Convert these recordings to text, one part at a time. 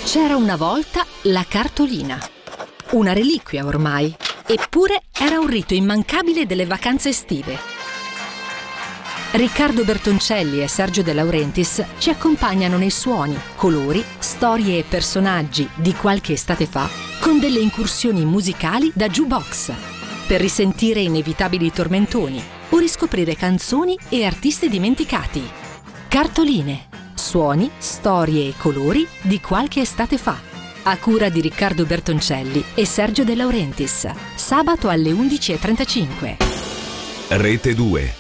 C'era una volta la cartolina, una reliquia ormai, eppure era un rito immancabile delle vacanze estive. Riccardo Bertoncelli e Sergio De Laurentiis ci accompagnano nei suoni, colori, storie e personaggi di qualche estate fa con delle incursioni musicali da jukebox per risentire inevitabili tormentoni o riscoprire canzoni e artisti dimenticati. Cartoline, suoni, storie e colori di qualche estate fa. A cura di Riccardo Bertoncelli e Sergio De Laurentiis. Sabato alle 11:35. Rete 2.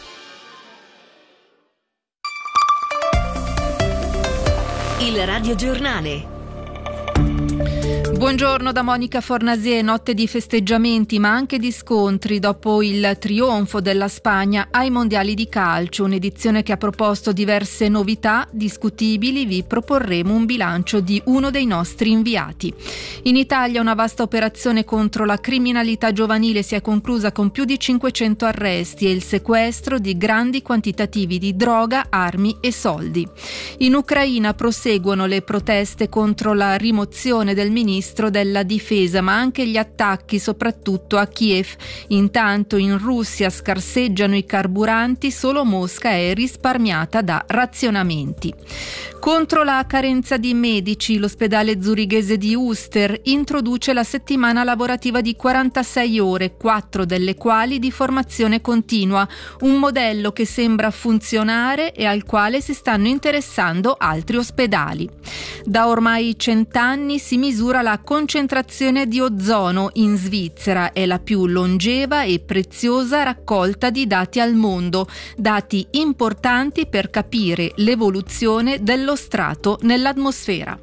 Il radiogiornale. Buongiorno da Monica Fornasier. Notte di festeggiamenti ma anche di scontri dopo il trionfo della Spagna ai mondiali di calcio, un'edizione che ha proposto diverse novità discutibili. Vi proporremo un bilancio di uno dei nostri inviati. In Italia una vasta operazione contro la criminalità giovanile si è conclusa con più di 500 arresti e il sequestro di grandi quantitativi di droga, armi e soldi. In Ucraina proseguono le proteste contro la rimozione del ministro della difesa, ma anche gli attacchi soprattutto a Kiev. Intanto in Russia scarseggiano i carburanti, solo Mosca è risparmiata da razionamenti. Contro la carenza di medici, l'ospedale zurighese di Uster introduce la settimana lavorativa di 46 ore, 4 delle quali di formazione continua, un modello che sembra funzionare e al quale si stanno interessando altri ospedali. Da ormai 100 anni si misura la concentrazione di ozono in Svizzera, è la più longeva e preziosa raccolta di dati al mondo, dati importanti per capire l'evoluzione dello strato nell'atmosfera.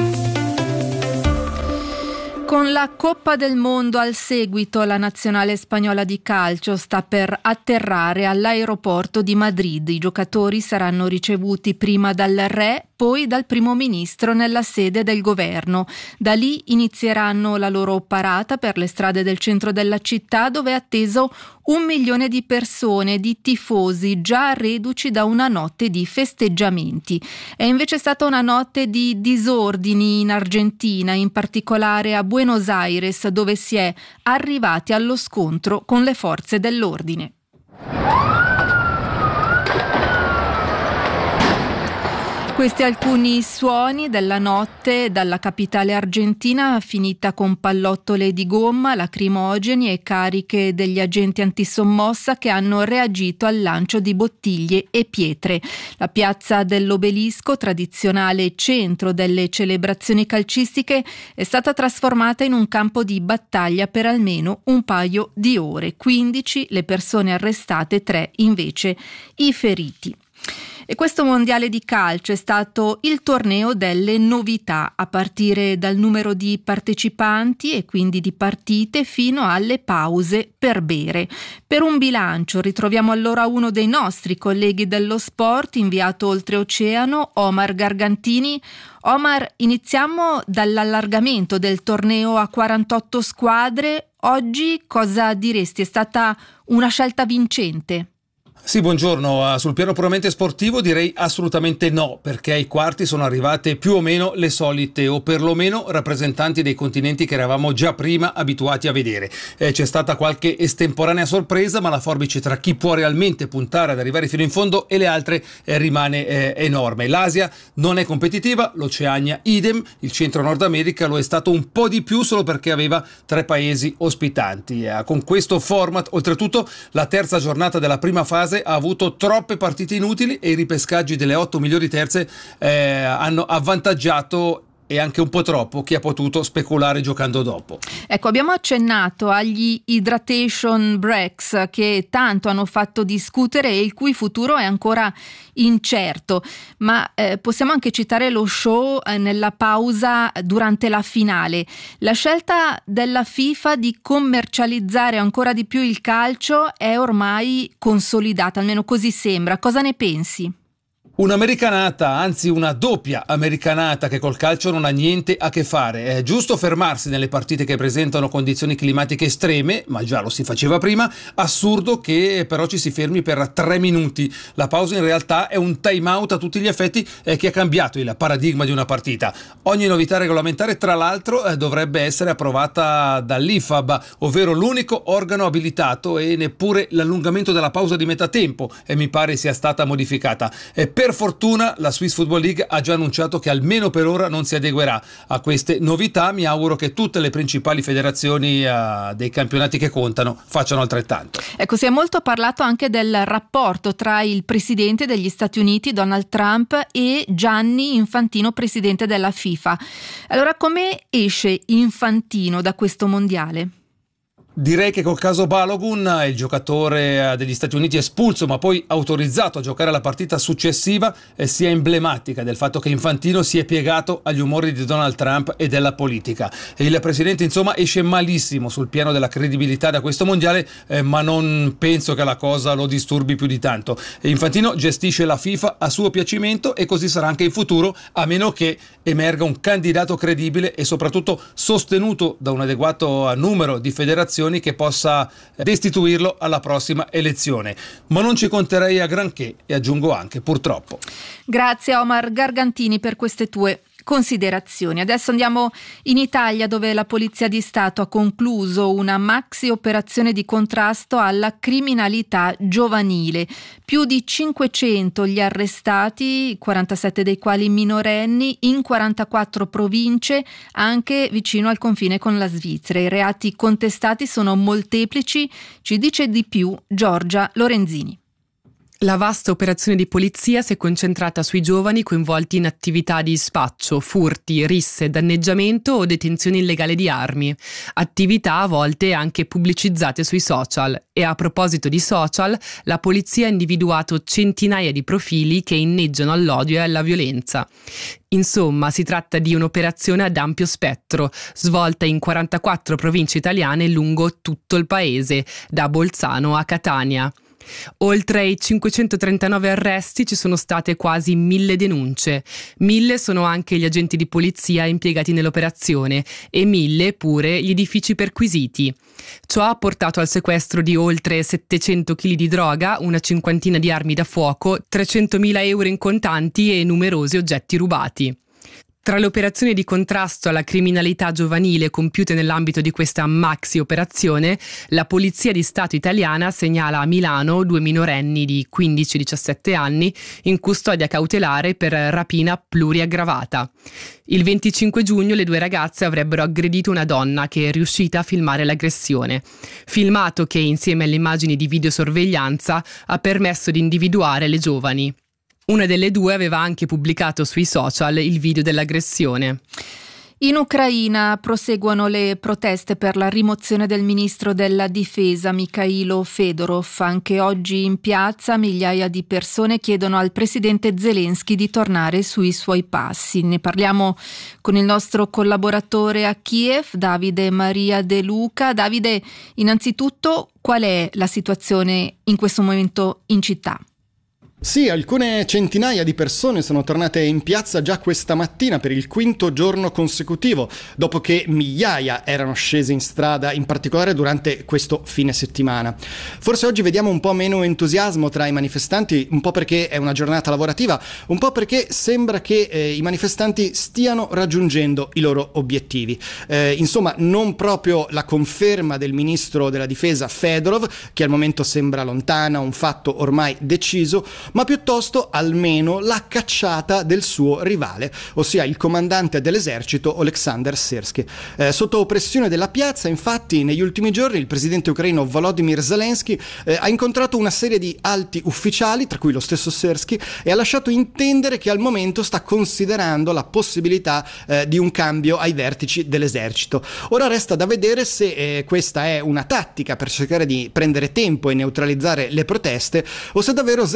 Con la Coppa del Mondo al seguito, la nazionale spagnola di calcio sta per atterrare all'aeroporto di Madrid. I giocatori saranno ricevuti prima dal re, poi dal primo ministro nella sede del governo. Da lì inizieranno la loro parata per le strade del centro della città, dove è atteso 1 milione di persone, di tifosi, già reduci da una notte di festeggiamenti. È invece stata una notte di disordini in Argentina, in particolare a Buenos Aires, dove si è arrivati allo scontro con le forze dell'ordine. Questi alcuni suoni della notte dalla capitale argentina, finita con pallottole di gomma, lacrimogeni e cariche degli agenti antisommossa che hanno reagito al lancio di bottiglie e pietre. La piazza dell'Obelisco, tradizionale centro delle celebrazioni calcistiche, è stata trasformata in un campo di battaglia per almeno un paio di ore. 15 le persone arrestate, 3 invece i feriti. E questo mondiale di calcio è stato il torneo delle novità, a partire dal numero di partecipanti e quindi di partite fino alle pause per bere. Per un bilancio ritroviamo allora uno dei nostri colleghi dello sport, inviato oltreoceano, Omar Gargantini. Omar, iniziamo dall'allargamento del torneo a 48 squadre. Oggi cosa diresti? È stata una scelta vincente? Sì, buongiorno. Sul piano puramente sportivo direi assolutamente no, perché ai quarti sono arrivate più o meno le solite o perlomeno rappresentanti dei continenti che eravamo già prima abituati a vedere. C'è stata qualche estemporanea sorpresa, ma la forbice tra chi può realmente puntare ad arrivare fino in fondo e le altre rimane enorme. L'Asia non è competitiva, l'Oceania idem, il centro Nord America lo è stato un po' di più solo perché aveva 3 paesi ospitanti. Con questo format, oltretutto, la terza giornata della prima fase ha avuto troppe partite inutili e i ripescaggi delle 8 migliori terze hanno avvantaggiato e anche un po' troppo chi ha potuto speculare giocando dopo. Ecco, abbiamo accennato agli hydration breaks che tanto hanno fatto discutere e il cui futuro è ancora incerto, ma possiamo anche citare lo show nella pausa durante la finale. La scelta della FIFA di commercializzare ancora di più il calcio è ormai consolidata, almeno così sembra. Cosa ne pensi? Un'americanata, anzi una doppia americanata che col calcio non ha niente a che fare. È giusto fermarsi nelle partite che presentano condizioni climatiche estreme, ma già lo si faceva prima. Assurdo che però ci si fermi per 3 minuti. La pausa in realtà è un time out a tutti gli effetti che ha cambiato il paradigma di una partita. Ogni novità regolamentare, tra l'altro, dovrebbe essere approvata dall'IFAB, ovvero l'unico organo abilitato, e neppure l'allungamento della pausa di metà tempo mi pare sia stata modificata. Per fortuna la Swiss Football League ha già annunciato che almeno per ora non si adeguerà a queste novità. Mi auguro che tutte le principali federazioni dei campionati che contano facciano altrettanto. Ecco, si è molto parlato anche del rapporto tra il presidente degli Stati Uniti, Donald Trump, e Gianni Infantino, presidente della FIFA. Allora, come esce Infantino da questo mondiale? Direi che col caso Balogun, il giocatore degli Stati Uniti espulso ma poi autorizzato a giocare la partita successiva, sia emblematica del fatto che Infantino si è piegato agli umori di Donald Trump e della politica. E il presidente insomma esce malissimo sul piano della credibilità da questo mondiale, ma non penso che la cosa lo disturbi più di tanto. Infantino gestisce la FIFA a suo piacimento e così sarà anche in futuro, a meno che emerga un candidato credibile e soprattutto sostenuto da un adeguato numero di federazioni che possa destituirlo alla prossima elezione. Ma non ci conterei a granché, e aggiungo anche purtroppo. Grazie Omar Gargantini per queste tue considerazioni. Adesso andiamo in Italia, dove la Polizia di Stato ha concluso una maxi operazione di contrasto alla criminalità giovanile. Più di 500 gli arrestati, 47 dei quali minorenni, in 44 province, anche vicino al confine con la Svizzera. I reati contestati sono molteplici, ci dice di più Giorgia Lorenzini. La vasta operazione di polizia si è concentrata sui giovani coinvolti in attività di spaccio, furti, risse, danneggiamento o detenzione illegale di armi. Attività a volte anche pubblicizzate sui social. E a proposito di social, la polizia ha individuato centinaia di profili che inneggiano all'odio e alla violenza. Insomma, si tratta di un'operazione ad ampio spettro, svolta in 44 province italiane lungo tutto il paese, da Bolzano a Catania. Oltre ai 539 arresti ci sono state quasi 1000 denunce. 1000 sono anche gli agenti di polizia impiegati nell'operazione e 1000 pure gli edifici perquisiti. Ciò ha portato al sequestro di oltre 700 kg di droga, una cinquantina di armi da fuoco, 300.000 euro in contanti e numerosi oggetti rubati. Tra le operazioni di contrasto alla criminalità giovanile compiute nell'ambito di questa maxi operazione, la Polizia di Stato italiana segnala a Milano 2 minorenni di 15-17 anni in custodia cautelare per rapina pluriaggravata. Il 25 giugno le 2 ragazze avrebbero aggredito una donna che è riuscita a filmare l'aggressione. Filmato che, insieme alle immagini di videosorveglianza, ha permesso di individuare le giovani. Una delle 2 aveva anche pubblicato sui social il video dell'aggressione. In Ucraina proseguono le proteste per la rimozione del ministro della difesa Mikhailo Fedorov. Anche oggi in piazza migliaia di persone chiedono al presidente Zelensky di tornare sui suoi passi. Ne parliamo con il nostro collaboratore a Kiev, Davide Maria De Luca. Davide, innanzitutto, qual è la situazione in questo momento in città? Sì, alcune centinaia di persone sono tornate in piazza già questa mattina per il 5° giorno consecutivo, dopo che migliaia erano scese in strada, in particolare durante questo fine settimana. Forse oggi vediamo un po' meno entusiasmo tra i manifestanti, un po' perché è una giornata lavorativa, un po' perché sembra che i manifestanti stiano raggiungendo i loro obiettivi. Insomma, non proprio la conferma del ministro della difesa Fedorov, che al momento sembra lontana, un fatto ormai deciso, ma piuttosto almeno la cacciata del suo rivale, ossia il comandante dell'esercito Oleksandr Syrskyi. Sotto oppressione della piazza, infatti, negli ultimi giorni il presidente ucraino Volodymyr Zelensky ha incontrato una serie di alti ufficiali, tra cui lo stesso Syrskyi, e ha lasciato intendere che al momento sta considerando la possibilità di un cambio ai vertici dell'esercito. Ora resta da vedere se questa è una tattica per cercare di prendere tempo e neutralizzare le proteste, o se davvero Zelensky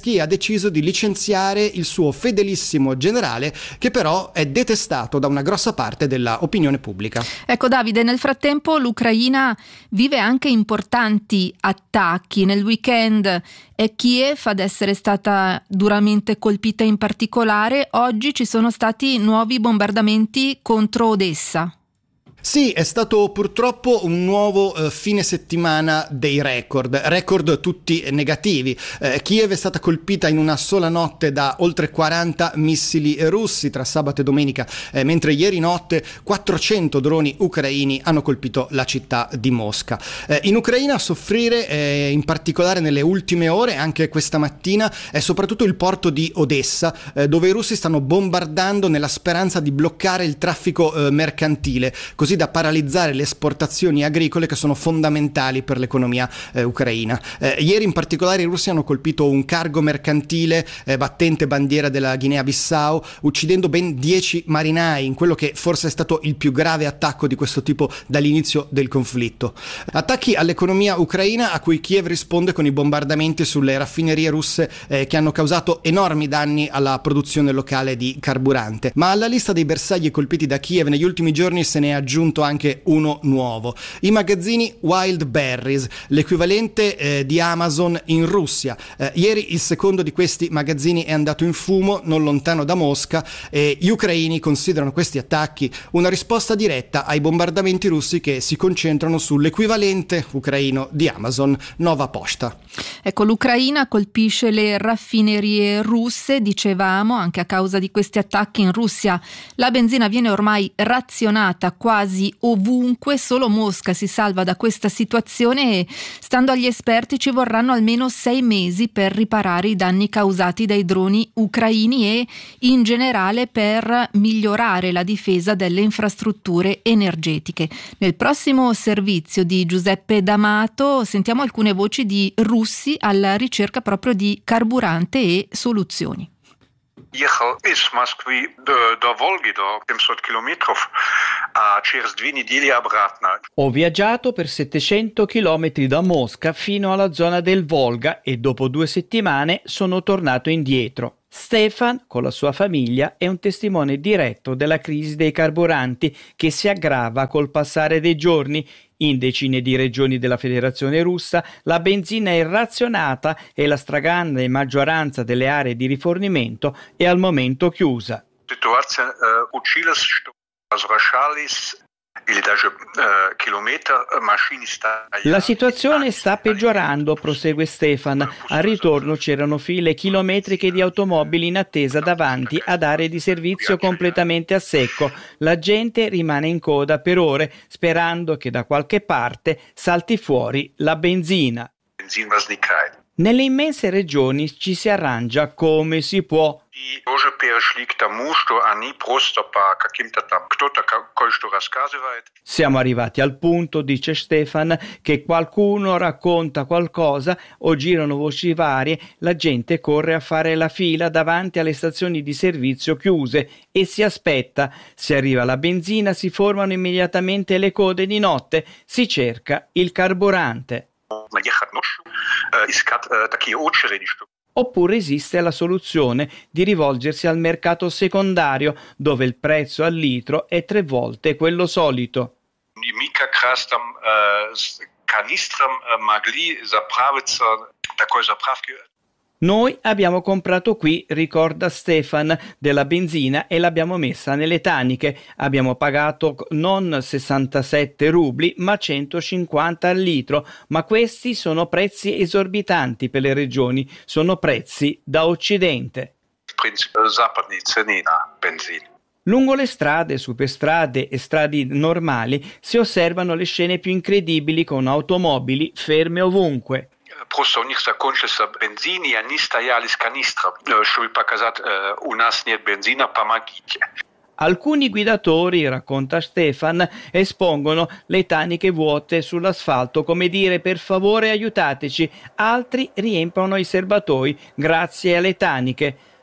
oligarchia ha deciso di licenziare il suo fedelissimo generale, che però è detestato da una grossa parte della opinione pubblica. Ecco Davide, nel frattempo l'Ucraina vive anche importanti attacchi. Nel weekend è Kiev ad essere stata duramente colpita in particolare. Oggi ci sono stati nuovi bombardamenti contro Odessa. Sì, è stato purtroppo un nuovo fine settimana dei record tutti negativi. Kiev è stata colpita in una sola notte da oltre 40 missili russi tra sabato e domenica, mentre ieri notte 400 droni ucraini hanno colpito la città di Mosca. In Ucraina a soffrire, in particolare nelle ultime ore, anche questa mattina, è soprattutto il porto di Odessa, dove i russi stanno bombardando nella speranza di bloccare il traffico mercantile, così da paralizzare le esportazioni agricole che sono fondamentali per l'economia ucraina. Ieri in particolare i russi hanno colpito un cargo mercantile battente bandiera della Guinea-Bissau, uccidendo ben 10 marinai in quello che forse è stato il più grave attacco di questo tipo dall'inizio del conflitto. Attacchi all'economia ucraina a cui Kiev risponde con i bombardamenti sulle raffinerie russe che hanno causato enormi danni alla produzione locale di carburante. Ma alla lista dei bersagli colpiti da Kiev negli ultimi giorni se ne è aggiunto anche uno nuovo: i magazzini Wild Berries, l'equivalente di Amazon in Russia. Ieri il secondo di questi magazzini è andato in fumo non lontano da Mosca e gli ucraini considerano questi attacchi una risposta diretta ai bombardamenti russi che si concentrano sull'equivalente ucraino di Amazon, Nova Pošta. Ecco, l'Ucraina colpisce le raffinerie russe, dicevamo, anche a causa di questi attacchi in Russia la benzina viene ormai razionata quasi ovunque. Solo Mosca si salva da questa situazione e, stando agli esperti, ci vorranno almeno 6 mesi per riparare i danni causati dai droni ucraini e in generale per migliorare la difesa delle infrastrutture energetiche. Nel prossimo servizio di Giuseppe D'Amato sentiamo alcune voci di russi alla ricerca proprio di carburante e soluzioni. Ехал из Москвы до Волги, до 700 километров, а через 2 недели обратно. Ho viaggiato per 700 chilometri da Mosca fino alla zona del Volga e dopo 2 settimane sono tornato indietro. Stefan, con la sua famiglia, è un testimone diretto della crisi dei carburanti che si aggrava col passare dei giorni. In decine di regioni della Federazione Russa la benzina è razionata e la stragrande maggioranza delle aree di rifornimento è al momento chiusa. Ситуация училась, что возвращались или даже километр машины стояли. La situazione sta peggiorando, prosegue Stefan. Al ritorno c'erano file chilometriche di automobili in attesa davanti ad aree di servizio completamente a secco. La gente rimane in coda per ore, sperando che da qualche parte salti fuori la benzina. Benzin возникает. Nelle immense regioni ci si arrangia come si può. И тоже перешли к тому, что они просто по каким-то там кто-то кое-что рассказывает. Siamo arrivati al punto, dice Stefan, che qualcuno racconta qualcosa o girano voci varie, la gente corre a fare la fila davanti alle stazioni di servizio chiuse e si aspetta. Se arriva la benzina si formano immediatamente le code di notte, si cerca il carburante. Наехать ночью, искать такие очереди, что Oppure esiste la soluzione di rivolgersi al mercato secondario, dove il prezzo al litro è 3 volte quello solito. мы как раз там с канистром могли заправиться такой заправки. Noi abbiamo comprato qui, ricorda Stefan, della benzina e l'abbiamo messa nelle taniche. Abbiamo pagato non 67 rubli, ma 150 al litro. Ma questi sono prezzi esorbitanti per le regioni, sono prezzi da Occidente. Западные цены на бензин. Lungo le strade, superstrade e strade normali si osservano le scene più incredibili con automobili ferme ovunque. Просто у них закончился бензин, и они стояли с канистром, чтобы показать, у нас нет бензина, помогите. Alcuni guidatori, racconta Stefan, espongono le taniche vuote sull'asfalto come dire per favore aiutateci, altri riempiono i serbatoi grazie alle taniche.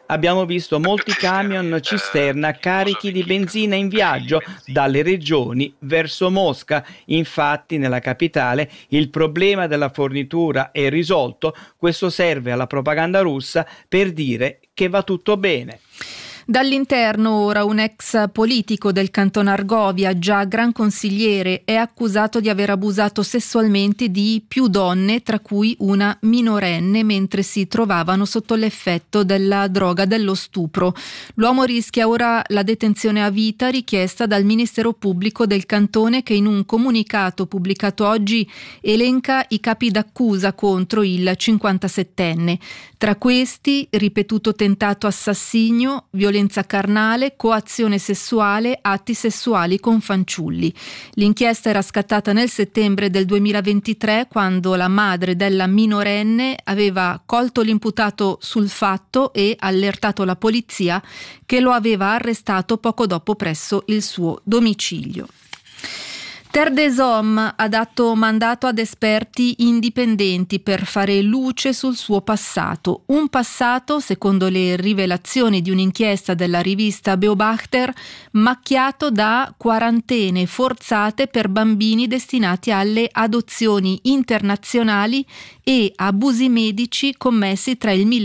Abbiamo visto molti camion cisterna carichi di benzina in viaggio dalle regioni verso Mosca. Infatti nella capitale il problema della fornitura è risolto. Questo serve alla propaganda russa per dire che va tutto bene. Dall'interno ora un ex politico del canton Argovia, già gran consigliere, è accusato di aver abusato sessualmente di più donne, tra cui una minorenne, mentre si trovavano sotto l'effetto della droga dello stupro. L'uomo rischia ora la detenzione a vita richiesta dal Ministero Pubblico del cantone, che in un comunicato pubblicato oggi elenca i capi d'accusa contro il 57enne. Tra questi ripetuto tentato assassinio, violenza carnale, coazione sessuale, atti sessuali con fanciulli. L'inchiesta era scattata nel settembre del 2023, quando la madre della minorenne aveva colto l'imputato sul fatto e allertato la polizia, che lo aveva arrestato poco dopo presso il suo domicilio. Terre des Hommes ha dato mandato ad esperti indipendenti per fare luce sul suo passato. Un passato, secondo le rivelazioni di un'inchiesta della rivista Beobachter, macchiato da quarantene forzate per bambini destinati alle adozioni internazionali e abusi medici commessi tra il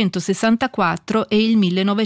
1964 e il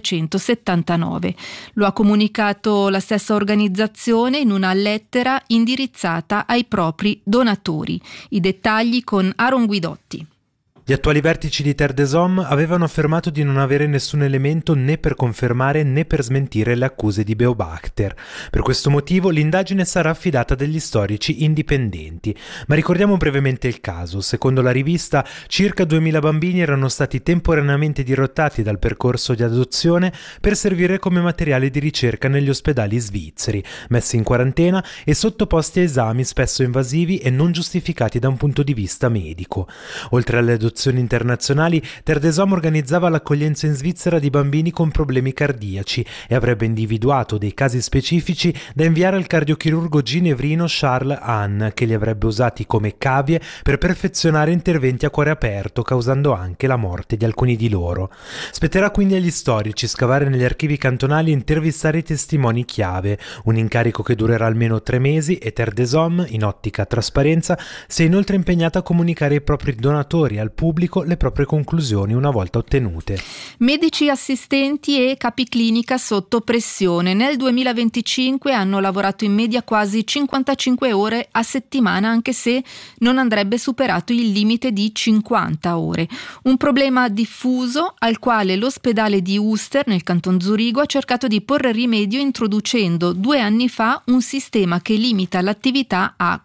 1979. Lo ha comunicato la stessa organizzazione in una lettera indirizzata ai propri donatori. I dettagli con Aaron Guidotti. Gli attuali vertici di Terre des Hommes avevano affermato di non avere nessun elemento né per confermare né per smentire le accuse di Beobachter. Per questo motivo l'indagine sarà affidata a degli storici indipendenti. Ma ricordiamo brevemente il caso. Secondo la rivista, circa 2000 bambini erano stati temporaneamente dirottati dal percorso di adozione per servire come materiale di ricerca negli ospedali svizzeri, messi in quarantena e sottoposti a esami spesso invasivi e non giustificati da un punto di vista medico. Oltre alle adozioni internazionali, Terre des Hommes organizzava l'accoglienza in Svizzera di bambini con problemi cardiaci e avrebbe individuato dei casi specifici da inviare al cardiochirurgo ginevrino Charles Hahn, che li avrebbe usati come cavie per perfezionare interventi a cuore aperto, causando anche la morte di alcuni di loro. Spetterà quindi agli storici scavare negli archivi cantonali e intervistare i testimoni chiave, un incarico che durerà almeno 3 mesi, e Terre des Hommes, in ottica trasparenza, si è inoltre impegnata a comunicare ai propri donatori e al pubblico le proprie conclusioni una volta ottenute. Medici assistenti e capiclinica sotto pressione. Nel 2025 hanno lavorato in media quasi 55 ore a settimana, anche se non andrebbe superato il limite di 50 ore. Un problema diffuso al quale l'ospedale di Uster, nel canton Zurigo, ha cercato di porre rimedio introducendo 2 anni fa un sistema che limita l'attività a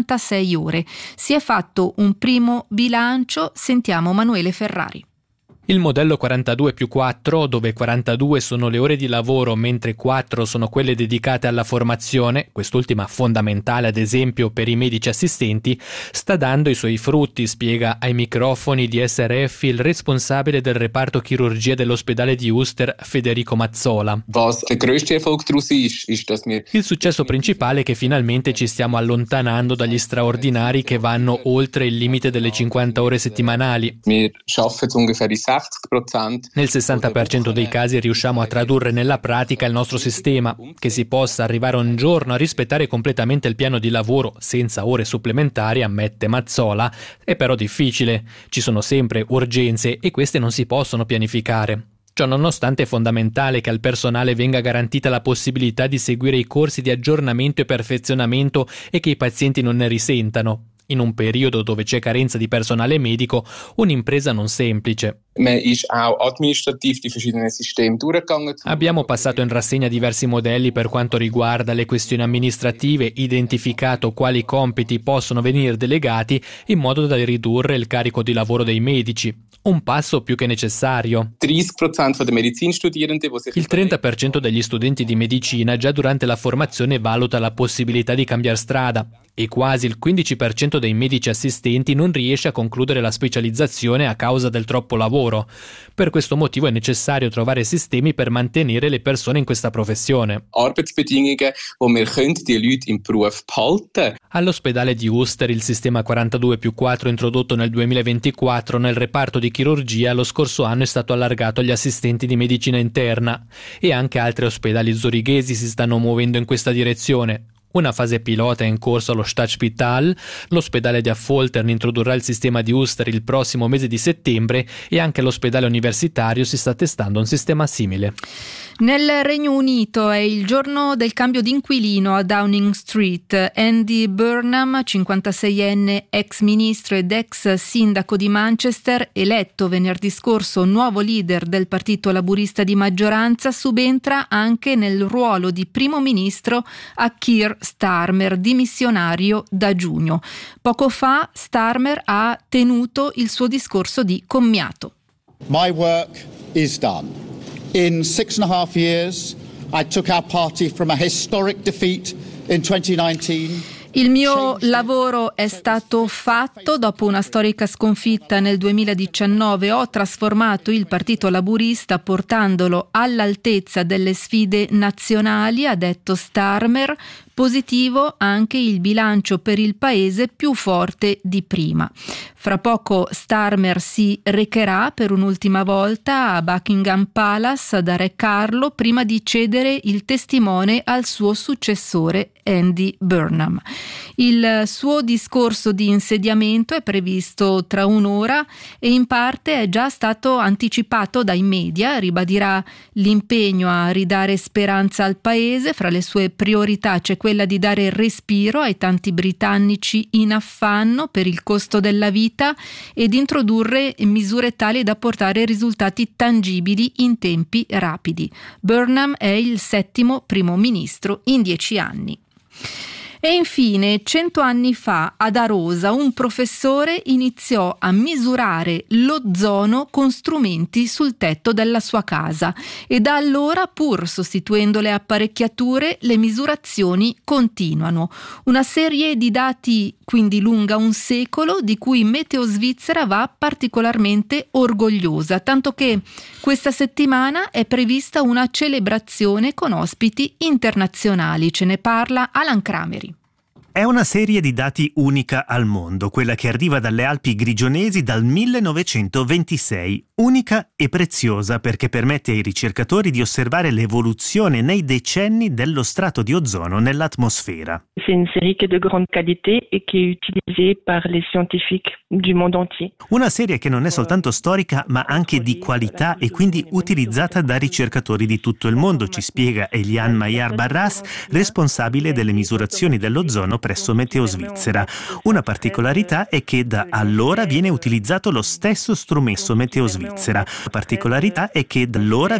46 ore. Si è fatto un primo bilancio. Sentiamo Manuele Ferrari. Il modello 42+4, dove 42 sono le ore di lavoro mentre 4 sono quelle dedicate alla formazione, quest'ultima fondamentale ad esempio per i medici assistenti, sta dando i suoi frutti, spiega ai microfoni di SRF il responsabile del reparto chirurgia dell'ospedale di Uster, Federico Mazzola. Il successo principale è che finalmente ci stiamo allontanando dagli straordinari che vanno oltre il limite delle 50 ore settimanali. Nel 60% dei casi riusciamo a tradurre nella pratica il nostro sistema, che si possa arrivare un giorno a rispettare completamente il piano di lavoro senza ore supplementari, ammette Mazzola, è però difficile. Ci sono sempre urgenze e queste non si possono pianificare. Ciò nonostante è fondamentale che al personale venga garantita la possibilità di seguire i corsi di aggiornamento e perfezionamento e che i pazienti non ne risentano. In un periodo dove c'è carenza di personale medico, un'impresa non semplice. Abbiamo passato in rassegna diversi modelli per quanto riguarda le questioni amministrative, identificato quali compiti possono venire delegati in modo da ridurre il carico di lavoro dei medici. Un passo più che necessario. Il 30% degli studenti di medicina già durante la formazione valuta la possibilità di cambiare strada e quasi il 15% dei medici assistenti non riesce a concludere la specializzazione a causa del troppo lavoro. lavoro. Per questo motivo è necessario trovare sistemi per mantenere le persone in questa professione. Arbeitsbedingungen, wo wir die Leute im Beruf behalten. All'ospedale di Uster il sistema 42+4 introdotto nel 2024 nel reparto di chirurgia lo scorso anno è stato allargato agli assistenti di medicina interna e anche altri ospedali zurighesi si stanno muovendo in questa direzione. Una fase pilota è in corso allo Stadtspital, l'ospedale di Affoltern introdurrà il sistema di Uster il prossimo mese di settembre e anche l'ospedale universitario si sta testando un sistema simile. Nel Regno Unito è il giorno del cambio di inquilino a Downing Street. Andy Burnham, 56enne ex ministro ed ex sindaco di Manchester, eletto venerdì scorso nuovo leader del partito laburista di maggioranza, subentra anche nel ruolo di primo ministro a Keir Starmer, dimissionario da giugno. Poco fa Starmer ha tenuto il suo discorso di commiato. My work is done. In 6.5 years, I took our party from a historic defeat in 2019. Il mio lavoro è stato fatto. Dopo una storica sconfitta nel 2019 ho trasformato il Partito Laburista portandolo all'altezza delle sfide nazionali, ha detto Starmer. Positivo anche il bilancio per il paese, più forte di prima. Fra poco Starmer si recherà per un'ultima volta a Buckingham Palace da Re Carlo prima di cedere il testimone al suo successore Andy Burnham. Il suo discorso di insediamento è previsto tra un'ora e in parte è già stato anticipato dai media. Ribadirà l'impegno a ridare speranza al paese. Fra le sue priorità c'è quella di dare respiro ai tanti britannici in affanno per il costo della vita e di introdurre misure tali da portare risultati tangibili in tempi rapidi. Burnham è il 7° primo ministro in 10 anni. E infine, 100 anni fa ad Arosa un professore iniziò a misurare l'ozono con strumenti sul tetto della sua casa e da allora, pur sostituendo le apparecchiature, le misurazioni continuano. Una serie di dati quindi lunga un secolo, di cui Meteo Svizzera va particolarmente orgogliosa, tanto che questa settimana è prevista una celebrazione con ospiti internazionali. Ce ne parla Alan Crameri. È una serie di dati unica al mondo, quella che arriva dalle Alpi grigionesi dal 1926. Unica e preziosa perché permette ai ricercatori di osservare l'evoluzione nei decenni dello strato di ozono nell'atmosfera. C'est une série qui est de grande qualité et qui est utilisée par les scientifiques du monde entier. Una serie che non è soltanto storica ma anche di qualità e quindi utilizzata da ricercatori di tutto il mondo, ci spiega Eliane Maillard-Barras, responsabile delle misurazioni dell'ozono presso Meteo Svizzera. Una particolarità è che da allora viene utilizzato lo stesso strumento Meteo Svizzera. La particolarità è che da allora